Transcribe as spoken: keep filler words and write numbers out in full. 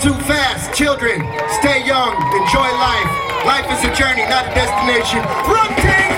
too fast. Children, stay young, enjoy life. Life is a journey, not a destination. Run, Ting!